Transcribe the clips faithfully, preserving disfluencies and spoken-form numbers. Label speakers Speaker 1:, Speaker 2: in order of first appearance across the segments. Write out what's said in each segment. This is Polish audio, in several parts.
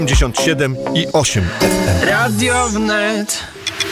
Speaker 1: pięćdziesiąt siedem i osiem F M.
Speaker 2: Radio Wnet.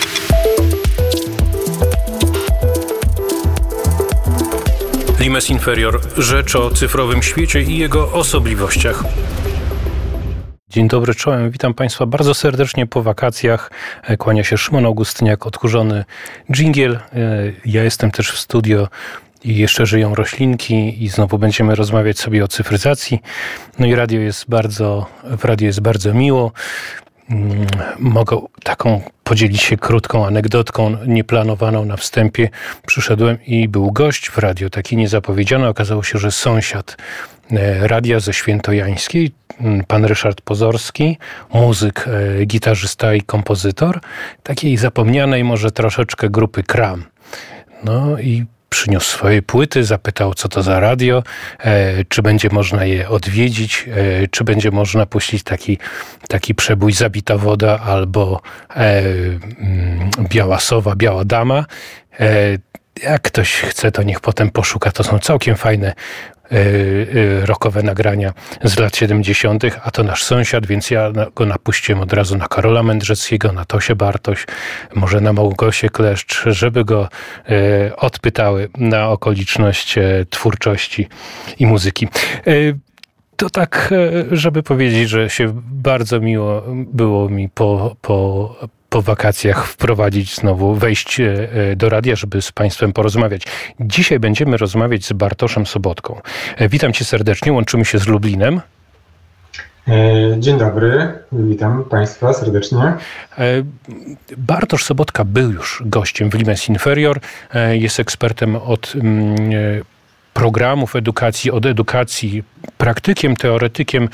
Speaker 3: Limes Inferior. Rzecz o cyfrowym świecie i jego osobliwościach. Dzień dobry, czołem. Witam Państwa bardzo serdecznie po wakacjach. Kłania się Szymon Augustyniak, odkurzony dżingiel. Ja jestem też w studio i jeszcze żyją roślinki i znowu będziemy rozmawiać sobie o cyfryzacji. No i radio jest bardzo, w radiu jest bardzo miło. Mogę taką podzielić się krótką anegdotką nieplanowaną na wstępie. Przyszedłem i był gość w radio, taki niezapowiedziany. Okazało się, że sąsiad radia ze Świętojańskiej, pan Ryszard Pozorski, muzyk, gitarzysta i kompozytor, takiej zapomnianej może troszeczkę grupy Kram. No i przyniósł swoje płyty, zapytał, co to za radio, e, czy będzie można je odwiedzić, e, czy będzie można puścić taki, taki przebój Zabita woda albo e, m, Biała sowa, Biała dama. E, jak ktoś chce, to niech potem poszuka. To są całkiem fajne rockowe nagrania z lat siedemdziesiątych, a to nasz sąsiad, więc ja go napuściłem od razu na Karola Mędrzeckiego, na Tosię Bartoś, może na Małgosię Kleszcz, żeby go e, odpytały na okoliczność e, twórczości i muzyki. E, to tak, e, żeby powiedzieć, że się bardzo miło było mi po, po po wakacjach wprowadzić znowu, wejść do radia, żeby z Państwem porozmawiać. Dzisiaj będziemy rozmawiać z Bartoszem Sobotką. Witam Cię serdecznie, łączymy się z Lublinem.
Speaker 4: Dzień dobry, witam Państwa serdecznie.
Speaker 3: Bartosz Sobotka był już gościem w Limes Inferior, jest ekspertem od programów edukacji, od edukacji, praktykiem, teoretykiem,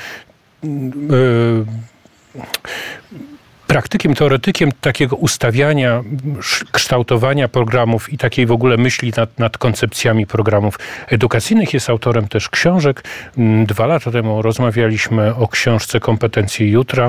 Speaker 3: praktykiem, teoretykiem takiego ustawiania, kształtowania programów i takiej w ogóle myśli nad, nad koncepcjami programów edukacyjnych. Jest autorem też książek. Dwa lata temu rozmawialiśmy o książce Kompetencje jutra,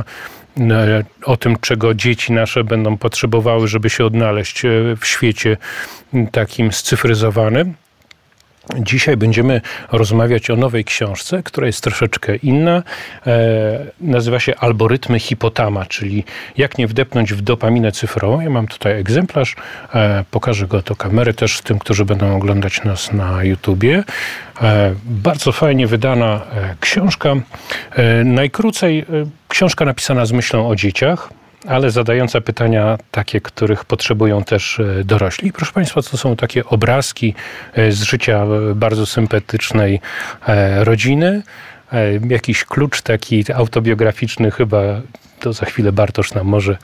Speaker 3: o tym, czego dzieci nasze będą potrzebowały, żeby się odnaleźć w świecie takim scyfryzowanym. Dzisiaj będziemy rozmawiać o nowej książce, która jest troszeczkę inna. E, nazywa się Algorytmy Hipotama, czyli jak nie wdepnąć w dopaminę cyfrową. Ja mam tutaj egzemplarz, e, pokażę go do kamery też tym, którzy będą oglądać nas na YouTubie. E, bardzo fajnie wydana e, książka. E, najkrócej, e, książka napisana z myślą o dzieciach, ale zadająca pytania takie, których potrzebują też dorośli. Proszę Państwa, to są takie obrazki z życia bardzo sympatycznej rodziny. Jakiś klucz taki autobiograficzny chyba, to za chwilę Bartosz nam może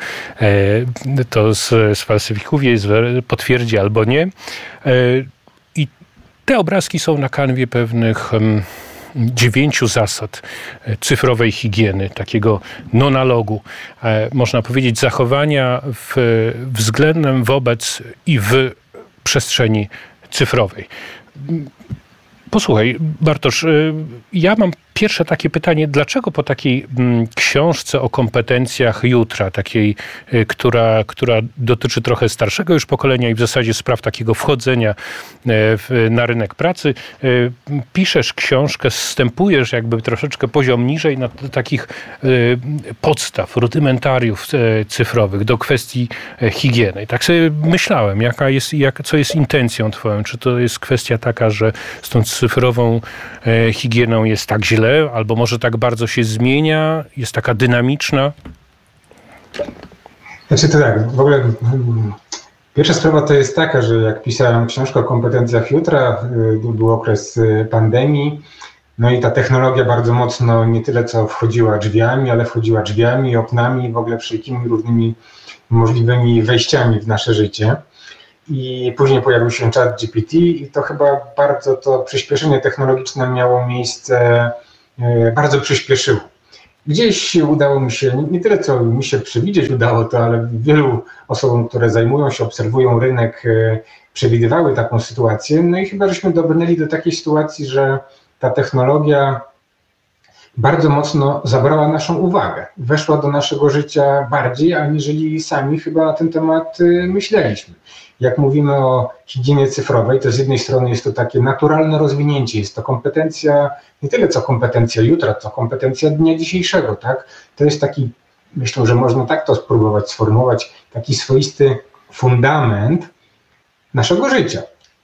Speaker 3: to sfalsyfikuje, potwierdzi albo nie. I te obrazki są na kanwie pewnych dziewięciu zasad cyfrowej higieny, takiego non-alogu, można powiedzieć zachowania w, względem wobec i w przestrzeni cyfrowej. Posłuchaj, Bartosz, ja mam pierwsze takie pytanie, dlaczego po takiej książce o kompetencjach jutra, takiej, która, która dotyczy trochę starszego już pokolenia i w zasadzie spraw takiego wchodzenia w, na rynek pracy, piszesz książkę, zstępujesz jakby troszeczkę poziom niżej na takich podstaw, rudymentariów cyfrowych do kwestii higieny. Tak sobie myślałem, jaka jest, jak, co jest intencją twoją? Czy to jest kwestia taka, że z tą cyfrową higieną jest tak źle, albo może tak bardzo się zmienia, jest taka dynamiczna?
Speaker 4: Znaczy to tak, w ogóle pierwsza sprawa to jest taka, że jak pisałem książkę o kompetencjach jutra, był okres pandemii, no i ta technologia bardzo mocno nie tyle co wchodziła drzwiami, ale wchodziła drzwiami, oknami, w ogóle wszelkimi różnymi możliwymi wejściami w nasze życie. I później pojawił się ChatGPT i to chyba bardzo to przyspieszenie technologiczne miało miejsce, bardzo przyspieszyło. Gdzieś udało mi się, nie tyle co mi się przewidzieć udało to, ale wielu osobom, które zajmują się, obserwują rynek, przewidywały taką sytuację. No i chyba żeśmy dobrnęli do takiej sytuacji, że ta technologia bardzo mocno zabrała naszą uwagę. Weszła do naszego życia bardziej, aniżeli sami chyba na ten temat myśleliśmy. Jak mówimy o higienie cyfrowej, to z jednej strony jest to takie naturalne rozwinięcie, jest to kompetencja, nie tyle co kompetencja jutra, co kompetencja dnia dzisiejszego, tak? To jest taki, myślę, że można tak to spróbować sformułować, taki swoisty fundament naszego życia,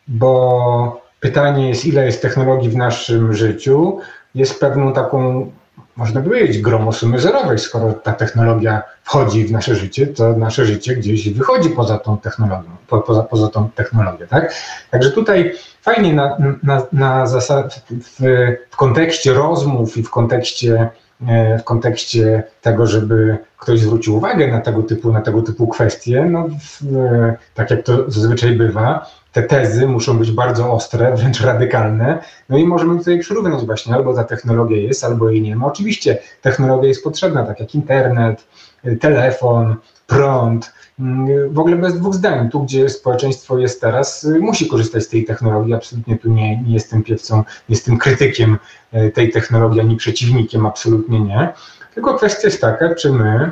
Speaker 4: bo pytanie jest, ile jest technologii w naszym życiu, jest pewną taką, można by powiedzieć, grą o sumy zerowej. Skoro ta technologia wchodzi w nasze życie, to nasze życie gdzieś wychodzi poza tą technologią, po, poza, poza tą technologię, tak? Także tutaj fajnie na, na, na zasad, w, w kontekście rozmów i w kontekście, w kontekście tego, żeby ktoś zwrócił uwagę na tego typu, na tego typu kwestie, no, w, tak jak to zazwyczaj bywa, te tezy muszą być bardzo ostre, wręcz radykalne. No i możemy tutaj przyrównać właśnie, albo ta technologia jest, albo jej nie ma. Oczywiście technologia jest potrzebna, tak jak internet, telefon, prąd. W ogóle bez dwóch zdań. Tu, gdzie społeczeństwo jest teraz, musi korzystać z tej technologii. Absolutnie tu nie, nie jestem piewcą, nie jestem krytykiem tej technologii, ani przeciwnikiem, absolutnie nie. Tylko kwestia jest taka, czy my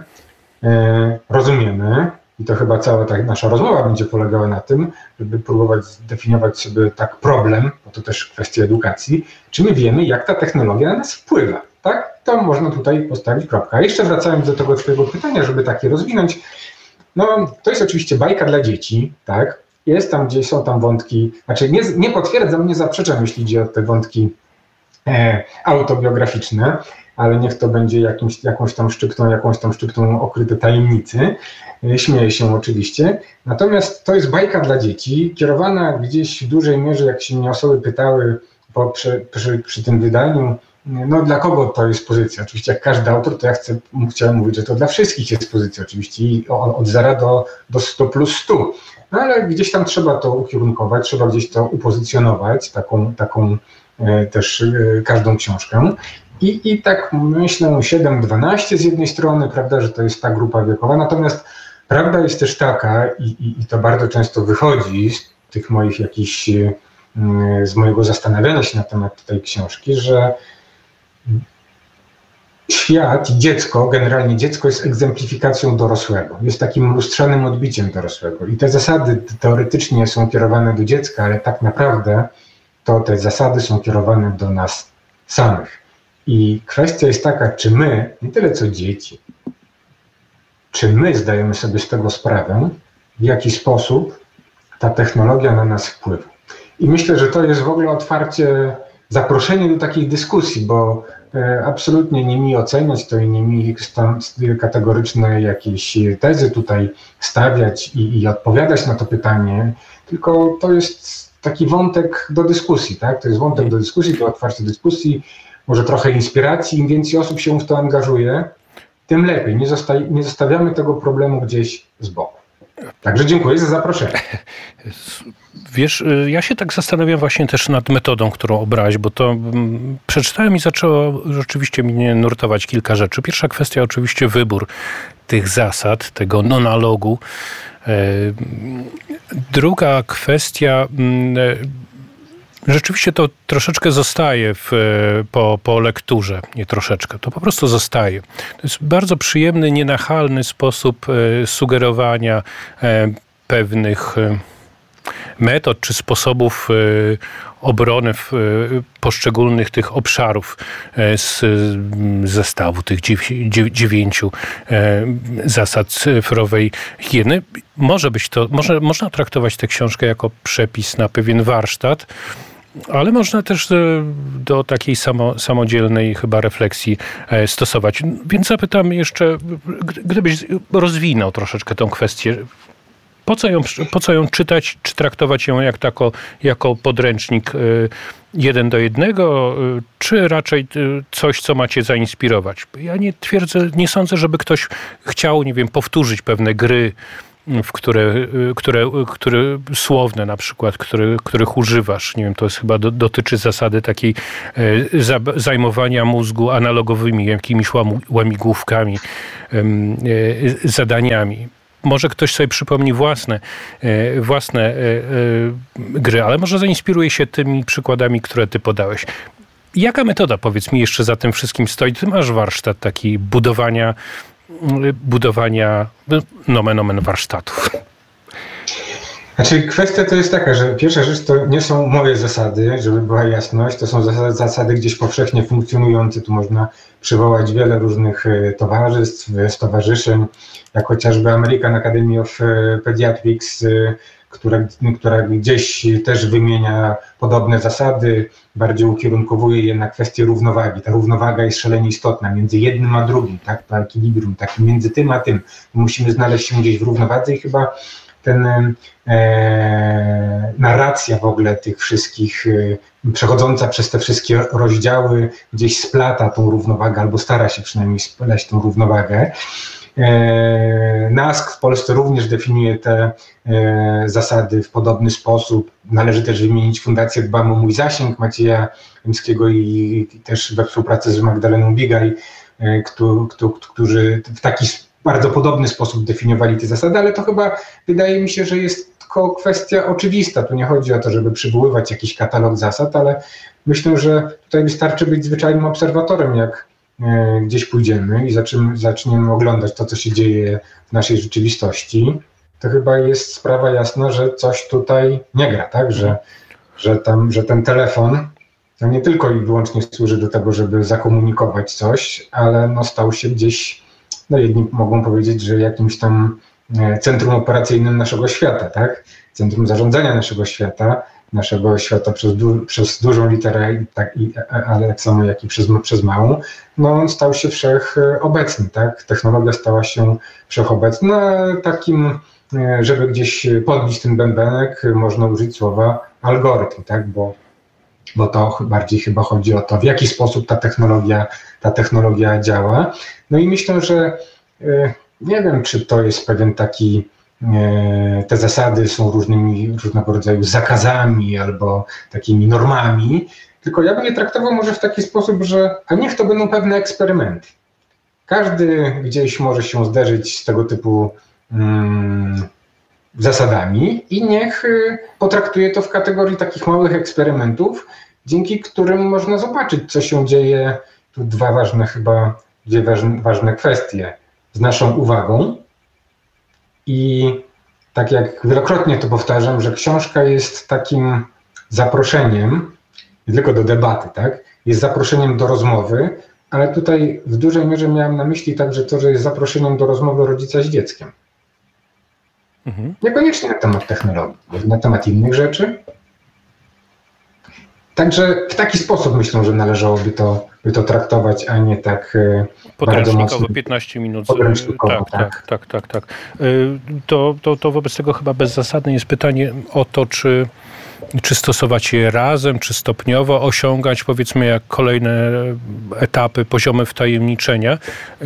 Speaker 4: e, rozumiemy, i to chyba cała ta nasza rozmowa będzie polegała na tym, żeby próbować zdefiniować sobie tak problem, bo to też kwestia edukacji, czy my wiemy, jak ta technologia na nas wpływa, tak? To można tutaj postawić kropkę. A jeszcze wracając do tego twojego pytania, żeby takie rozwinąć, no to jest oczywiście bajka dla dzieci, tak? Jest tam gdzieś, są tam wątki, znaczy nie, nie potwierdzam, nie zaprzeczam, jeśli idzie o te wątki e, autobiograficzne, ale niech to będzie jakimś, jakąś tam szczyptą, jakąś tam szczyptą okryte tajemnicy. Śmieję się oczywiście. Natomiast to jest bajka dla dzieci, kierowana gdzieś w dużej mierze, jak się mnie osoby pytały po, przy, przy, przy tym wydaniu, no dla kogo to jest pozycja? Oczywiście jak każdy autor, to ja chcę, chciałem mówić, że to dla wszystkich jest pozycja oczywiście i od zera do, do sto plus stu. No ale gdzieś tam trzeba to ukierunkować, trzeba gdzieś to upozycjonować, taką, taką e, też e, każdą książkę. I, I tak myślę siedem dwanaście z jednej strony, prawda, że to jest ta grupa wiekowa, natomiast prawda jest też taka i, i, i to bardzo często wychodzi z tych moich jakichś, z mojego zastanawiania się na temat tej książki, że świat i dziecko, generalnie dziecko jest egzemplifikacją dorosłego, jest takim lustrzanym odbiciem dorosłego i te zasady teoretycznie są kierowane do dziecka, ale tak naprawdę to te zasady są kierowane do nas samych. I kwestia jest taka, czy my, nie tyle co dzieci, czy my zdajemy sobie z tego sprawę, w jaki sposób ta technologia na nas wpływa. I myślę, że to jest w ogóle otwarcie, zaproszenie do takiej dyskusji, bo e, absolutnie nie mi oceniać to i nie mi tam kategoryczne jakieś tezy tutaj stawiać i, i odpowiadać na to pytanie, tylko to jest taki wątek do dyskusji, tak? To jest wątek do dyskusji, do otwarcia dyskusji, może trochę inspiracji, im więcej osób się w to angażuje, tym lepiej. Nie, zostaj, nie zostawiamy tego problemu gdzieś z boku. Także dziękuję za zaproszenie.
Speaker 3: Wiesz, ja się tak zastanawiam właśnie też nad metodą, którą obrałeś, bo to mm, przeczytałem i zaczęło rzeczywiście mnie nurtować kilka rzeczy. Pierwsza kwestia oczywiście wybór tych zasad, tego non-alogu. Druga kwestia, rzeczywiście to troszeczkę zostaje w, po, po lekturze, nie troszeczkę, to po prostu zostaje. To jest bardzo przyjemny, nienachalny sposób sugerowania pewnych metod czy sposobów obrony w poszczególnych tych obszarów z zestawu tych dziewięciu zasad cyfrowej higieny. Może być to, może, można traktować tę książkę jako przepis na pewien warsztat, ale można też do, do takiej samo, samodzielnej chyba refleksji stosować. Więc zapytam jeszcze, gdybyś rozwinął troszeczkę tą kwestię, Po co, ją, po co ją czytać, czy traktować ją jak tako, jako podręcznik y, jeden do jednego, y, czy raczej y, coś, co ma cię zainspirować? Ja nie twierdzę, nie sądzę, żeby ktoś chciał, nie wiem, powtórzyć pewne gry, w które, y, które, y, które słowne na przykład, które, których używasz. Nie wiem, to jest chyba do, dotyczy zasady takiej y, za, zajmowania mózgu analogowymi jakimiś łam, łamigłówkami, y, y, zadaniami. Może ktoś sobie przypomni własne, własne gry, ale może zainspiruje się tymi przykładami, które ty podałeś. Jaka metoda, powiedz mi, jeszcze za tym wszystkim stoi? Ty masz warsztat taki budowania, budowania nomen omen warsztatów.
Speaker 4: Znaczy kwestia to jest taka, że pierwsza rzecz to nie są moje zasady, żeby była jasność, to są zasady, zasady gdzieś powszechnie funkcjonujące, tu można przywołać wiele różnych towarzystw, stowarzyszeń, jak chociażby American Academy of Pediatrics, która, która gdzieś też wymienia podobne zasady, bardziej ukierunkowuje je na kwestię równowagi. Ta równowaga jest szalenie istotna między jednym a drugim, tak, to ekwilibrium, tak, między tym a tym. Musimy znaleźć się gdzieś w równowadze i chyba ten e, narracja w ogóle tych wszystkich, e, przechodząca przez te wszystkie rozdziały, gdzieś splata tą równowagę, albo stara się przynajmniej spleść tą równowagę. E, NASK w Polsce również definiuje te e, zasady w podobny sposób. Należy też wymienić Fundację Dbam o Mój Zasięg Macieja Rimskiego i, i też we współpracy z Magdaleną Bigaj, e, którzy, którzy w taki bardzo podobny sposób definiowali te zasady, ale to chyba wydaje mi się, że jest tylko kwestia oczywista. Tu nie chodzi o to, żeby przywoływać jakiś katalog zasad, ale myślę, że tutaj wystarczy być zwyczajnym obserwatorem, jak e, gdzieś pójdziemy i zaczniemy, zaczniemy oglądać to, co się dzieje w naszej rzeczywistości. To chyba jest sprawa jasna, że coś tutaj nie gra, tak? Że, że, tam, że ten telefon no nie tylko i wyłącznie służy do tego, żeby zakomunikować coś, ale no stał się gdzieś, no jedni mogą powiedzieć, że jakimś tam centrum operacyjnym naszego świata, tak? Centrum zarządzania naszego świata, naszego świata przez, du- przez dużą literę, tak, i, ale tak samo jak i przez, przez małą, no on stał się wszechobecny, tak? Technologia stała się wszechobecna, takim, żeby gdzieś podbić ten bębenek, można użyć słowa algorytm, tak? Bo bo to bardziej chyba chodzi o to, w jaki sposób ta technologia, ta technologia działa. No i myślę, że nie wiem, czy to jest pewien taki, te zasady są różnymi, różnego rodzaju zakazami albo takimi normami, tylko ja bym je traktował może w taki sposób, że a niech to będą pewne eksperymenty. Każdy gdzieś może się zderzyć z tego typu hmm, zasadami i niech potraktuje to w kategorii takich małych eksperymentów, dzięki którym można zobaczyć, co się dzieje. Tu dwa ważne chyba, dwie ważne, ważne kwestie z naszą uwagą i tak jak wielokrotnie to powtarzam, że książka jest takim zaproszeniem, nie tylko do debaty, tak? Jest zaproszeniem do rozmowy, ale tutaj w dużej mierze miałem na myśli także to, że jest zaproszeniem do rozmowy rodzica z dzieckiem. Mhm. Niekoniecznie na temat technologii, na temat innych rzeczy. Także w taki sposób myślę, że należałoby to, by to traktować, a nie tak bardzo mocno.
Speaker 3: piętnaście minut. Tak, tak, tak, tak, tak. To, to, to wobec tego chyba bezzasadne jest pytanie o to, czy, czy stosować je razem, czy stopniowo osiągać, powiedzmy, jak kolejne etapy, poziomy wtajemniczenia.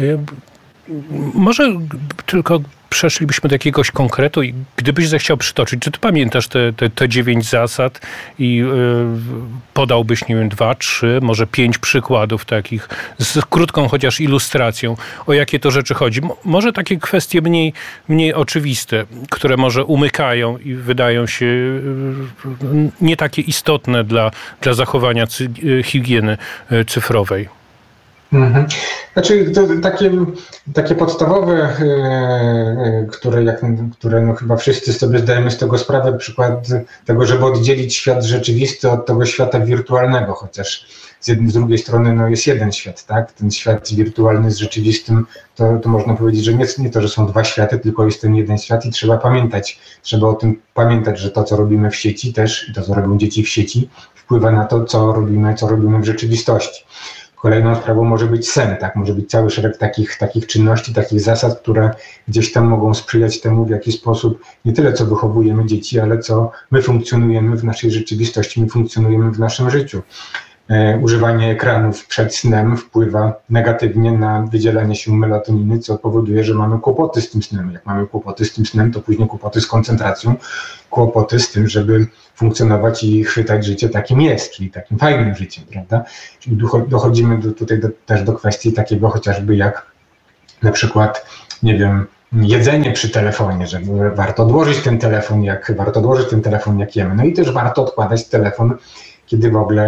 Speaker 3: Może tylko przeszlibyśmy do jakiegoś konkretu i gdybyś zechciał przytoczyć, czy ty pamiętasz te, te, te dziewięć zasad i yy, podałbyś, nie wiem, dwa, trzy, może pięć przykładów takich z krótką chociaż ilustracją, o jakie to rzeczy chodzi. Mo, może takie kwestie mniej, mniej oczywiste, które może umykają i wydają się yy, nie takie istotne dla, dla zachowania cy, yy, higieny yy, cyfrowej.
Speaker 4: Mhm. Znaczy to takie, takie podstawowe, yy, które, jak, które no chyba wszyscy sobie zdajemy z tego sprawę, przykład tego, żeby oddzielić świat rzeczywisty od tego świata wirtualnego, chociaż z, jednej, z drugiej strony no jest jeden świat, tak? Ten świat wirtualny z rzeczywistym, to, to można powiedzieć, że nie, nie to, że są dwa światy, tylko jest ten jeden świat i trzeba pamiętać, trzeba o tym pamiętać, że to, co robimy w sieci też i to, co robią dzieci w sieci, wpływa na to, co robimy, co robimy w rzeczywistości. Kolejną sprawą może być sen, tak? Może być cały szereg takich, takich czynności, takich zasad, które gdzieś tam mogą sprzyjać temu, w jaki sposób nie tyle co wychowujemy dzieci, ale co my funkcjonujemy w naszej rzeczywistości, my funkcjonujemy w naszym życiu. E, używanie ekranów przed snem wpływa negatywnie na wydzielanie się melatoniny, co powoduje, że mamy kłopoty z tym snem. Jak mamy kłopoty z tym snem, to później kłopoty z koncentracją, kłopoty z tym, żeby funkcjonować i chwytać życie takim jest, czyli takim fajnym życiem, prawda? Czyli dochodzimy do, tutaj do, też do kwestii takiego chociażby jak na przykład, nie wiem, jedzenie przy telefonie, że warto odłożyć ten telefon, jak warto odłożyć ten telefon, jak jemy. No i też warto odkładać telefon, kiedy w ogóle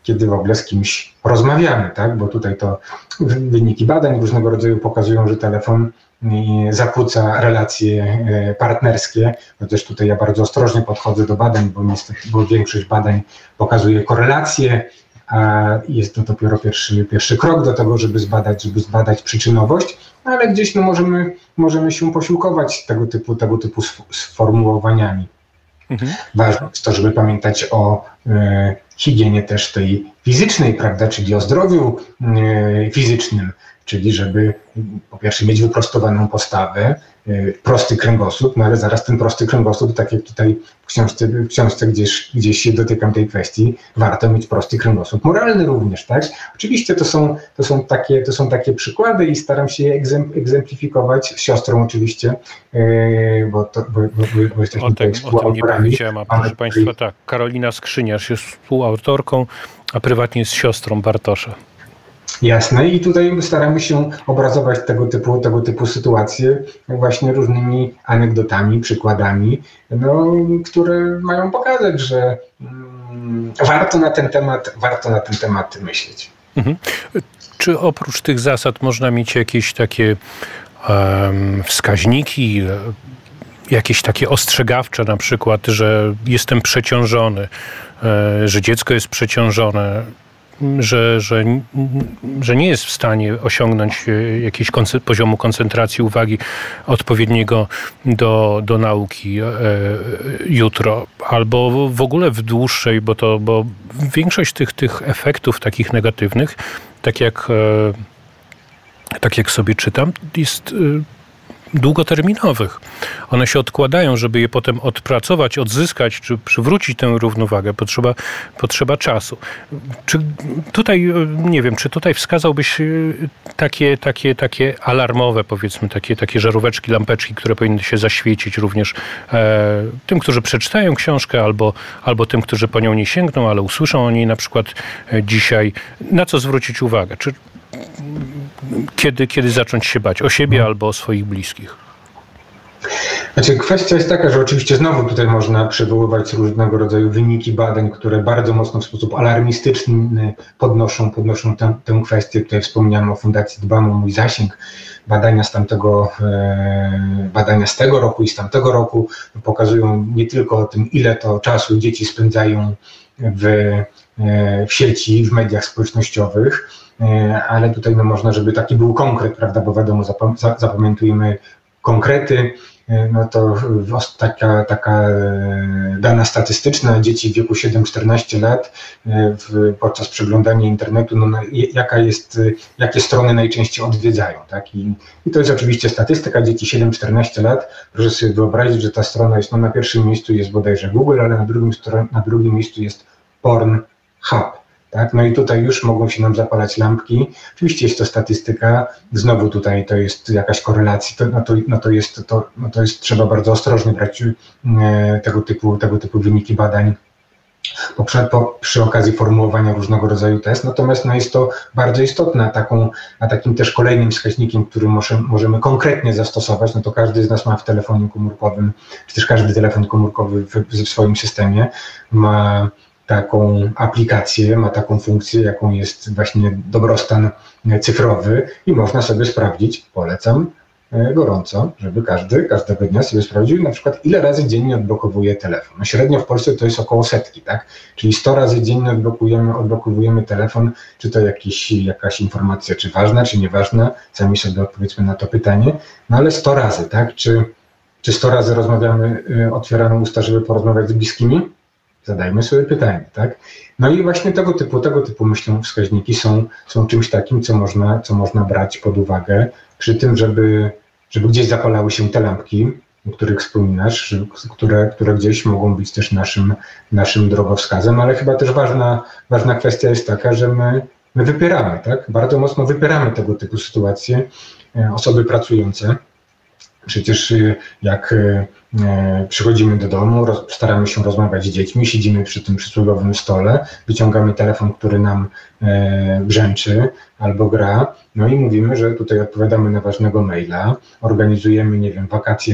Speaker 4: kiedy w ogóle z kimś rozmawiamy, tak? Bo tutaj to wyniki badań różnego rodzaju pokazują, że telefon zakłóca relacje partnerskie, chociaż tutaj ja bardzo ostrożnie podchodzę do badań, bo niestety, bo większość badań pokazuje korelacje, a jest to dopiero pierwszy, pierwszy krok do tego, żeby zbadać, żeby zbadać przyczynowość, ale gdzieś no możemy, możemy się posiłkować tego typu, tego typu sformułowaniami. Mhm. Ważne jest to, żeby pamiętać o e, higienie też tej fizycznej, prawda, czyli o zdrowiu e, fizycznym, czyli żeby po pierwsze mieć wyprostowaną postawę, e, prosty kręgosłup, no ale zaraz ten prosty kręgosłup, tak jak tutaj w książce, w książce gdzieś, gdzieś się dotykam tej kwestii, warto mieć prosty kręgosłup moralny również, tak? Oczywiście to są, to są, takie, to są takie przykłady i staram się je egzemplifikować z siostrą oczywiście, e, bo, to, bo, bo, bo jesteśmy
Speaker 3: o tym,
Speaker 4: tutaj
Speaker 3: o tym nie powiedziałem, a proszę Państwa, tak, Karolina Skrzyniarz jest współautorką, a prywatnie z siostrą Bartosza.
Speaker 4: Jasne, i tutaj staramy się obrazować tego typu, tego typu sytuacje właśnie różnymi anegdotami, przykładami, no, które mają pokazać, że mm, warto na ten temat, warto na ten temat myśleć. Mhm.
Speaker 3: Czy oprócz tych zasad można mieć jakieś takie um, wskaźniki, jakieś takie ostrzegawcze, na przykład, że jestem przeciążony, że dziecko jest przeciążone, że, że, że nie jest w stanie osiągnąć jakiegoś konce- poziomu koncentracji uwagi odpowiedniego do, do nauki e, jutro, albo w ogóle w dłuższej, bo to, bo większość tych, tych efektów takich negatywnych, tak jak, e, tak jak sobie czytam, jest e, długoterminowych. One się odkładają, żeby je potem odpracować, odzyskać, czy przywrócić tę równowagę. Potrzeba, potrzeba czasu. Czy tutaj, nie wiem, czy tutaj wskazałbyś takie, takie, takie alarmowe, powiedzmy, takie, takie żaróweczki, lampeczki, które powinny się zaświecić również e, tym, którzy przeczytają książkę, albo, albo tym, którzy po nią nie sięgną, ale usłyszą o niej na przykład dzisiaj. Na co zwrócić uwagę? Czy Kiedy, kiedy zacząć się bać? O siebie hmm. albo o swoich bliskich?
Speaker 4: Znaczy, kwestia jest taka, że oczywiście znowu tutaj można przywoływać różnego rodzaju wyniki badań, które bardzo mocno w sposób alarmistyczny podnoszą, podnoszą tę, tę kwestię. Tutaj wspomniałem o Fundacji Dbam o mój zasięg. Badania z tamtego, e, badania z tego roku i z tamtego roku pokazują nie tylko o tym, ile to czasu dzieci spędzają w, e, w sieci, w mediach społecznościowych, ale tutaj no można, żeby taki był konkret, prawda, bo wiadomo, zapam- zapamiętujemy konkrety, no to taka, taka dana statystyczna, dzieci w wieku siedem czternaście lat w, podczas przeglądania internetu, no, jaka jest, jakie strony najczęściej odwiedzają, tak? I, i to jest oczywiście statystyka, dzieci siedem czternaście lat, proszę sobie wyobrazić, że ta strona jest, no na pierwszym miejscu jest bodajże Google, ale na drugim, na drugim miejscu jest Pornhub. Tak? No i tutaj już mogą się nam zapalać lampki. Oczywiście jest to statystyka, znowu tutaj to jest jakaś korelacja, to, no, to, no, to, jest, to, no to jest, trzeba bardzo ostrożnie brać e, tego, typu, tego typu wyniki badań po, po, przy okazji formułowania różnego rodzaju test, natomiast no, jest to bardzo istotne, a, taką, a takim też kolejnym wskaźnikiem, który może, możemy konkretnie zastosować, no to każdy z nas ma w telefonie komórkowym, czy też każdy telefon komórkowy w, w swoim systemie ma taką aplikację, ma taką funkcję, jaką jest właśnie dobrostan cyfrowy i można sobie sprawdzić, polecam gorąco, żeby każdy, każdego dnia sobie sprawdził na przykład ile razy dziennie odblokowuje telefon. No średnio w Polsce to jest około setki, tak? Czyli sto razy dziennie odblokujemy, odblokowujemy telefon, czy to jakiś, jakaś informacja, czy ważna, czy nieważna, sami sobie odpowiedzmy na to pytanie, no ale sto razy, tak? Czy, czy sto razy rozmawiamy, otwieramy usta, żeby porozmawiać z bliskimi? Zadajmy sobie pytanie, tak? No i właśnie tego typu, tego typu myślę wskaźniki są, są czymś takim, co można, co można brać pod uwagę przy tym, żeby, żeby gdzieś zapalały się te lampki, o których wspominasz, że, które, które gdzieś mogą być też naszym, naszym drogowskazem, ale chyba też ważna, ważna kwestia jest taka, że my, my wypieramy, tak? Bardzo mocno wypieramy tego typu sytuacje, osoby pracujące. Przecież jak przychodzimy do domu, roz, staramy się rozmawiać z dziećmi, siedzimy przy tym przysłowiowym stole, wyciągamy telefon, który nam e, brzęczy albo gra, no i mówimy, że tutaj odpowiadamy na ważnego maila, organizujemy, nie wiem, wakacje